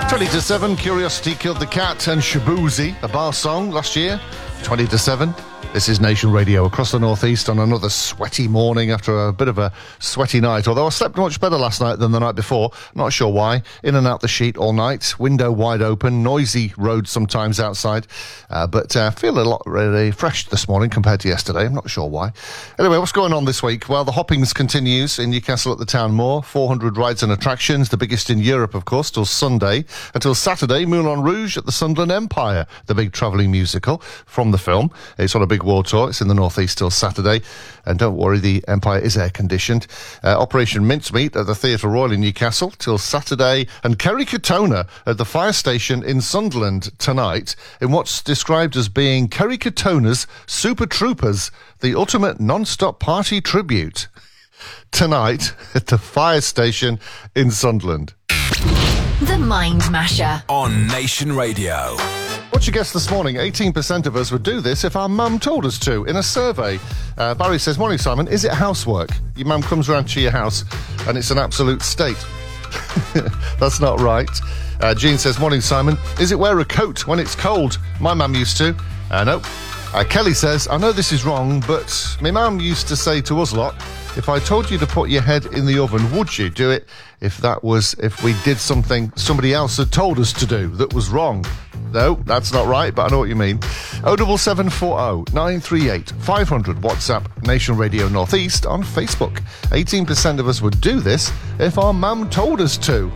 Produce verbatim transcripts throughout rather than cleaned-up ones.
twenty to seven, Curiosity Killed the Cat and Shabuzi, a bar song last year. twenty to seven. This is Nation Radio across the northeast on another sweaty morning after a bit of a sweaty night. Although I slept much better last night than the night before. Not sure why. In and out the sheet all night. Window wide open. Noisy roads sometimes outside. Uh, but uh, feel a lot really fresh this morning compared to yesterday. I'm not sure why. Anyway, what's going on this week? Well, the Hoppings continues in Newcastle at the Town Moor. four hundred rides and attractions. The biggest in Europe, of course, till Sunday. Until Saturday, Moulin Rouge at the Sunderland Empire. The big travelling musical from the film. It's on a big world tour. It's in the northeast till Saturday. And don't worry, the Empire is air-conditioned. Uh, Operation Mincemeat at the Theatre Royal in Newcastle till Saturday. And Kerry Katona at the fire station in Sunderland tonight in what's described as being Kerry Katona's Super Troopers, the ultimate non-stop party tribute. Tonight at the fire station in Sunderland. The Mind Masher on Nation Radio. What's your guess this morning? eighteen percent of us would do this if our mum told us to in a survey. Uh, Barry says, morning Simon, is it housework? Your mum comes round to your house and it's an absolute state. That's not right. Uh, Jean says, morning Simon, is it wear a coat when it's cold? My mum used to. Uh, no. Uh, Kelly says, I know this is wrong, but my mum used to say to us a lot, if I told you to put your head in the oven, would you do it? If that was, if we did something somebody else had told us to do that was wrong. No, that's not right, but I know what you mean. oh seven seven four oh nine three eight five hundred WhatsApp Nation Radio Northeast on Facebook. eighteen percent of us would do this if our mum told us to.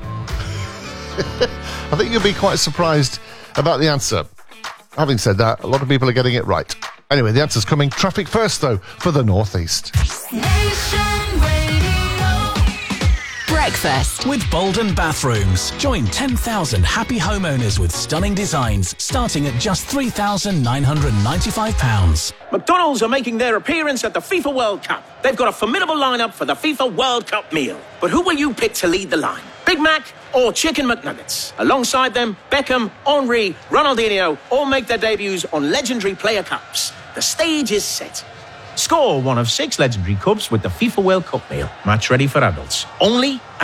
I think you'll be quite surprised about the answer. Having said that, a lot of people are getting it right. Anyway, the answer's coming. Traffic first, though, for the northeast. Nation Radio. Breakfast With Bolden Bathrooms. Join ten thousand happy homeowners with stunning designs starting at just three thousand nine hundred ninety-five pounds. McDonald's are making their appearance at the FIFA World Cup. They've got a formidable lineup for the FIFA World Cup meal. But who will you pick to lead the line? Big Mac or Chicken McNuggets? Alongside them, Beckham, Henry, Ronaldinho all make their debuts on legendary player cups. The stage is set. Score one of six legendary cups with the FIFA World Cup meal. Match ready for adults. Only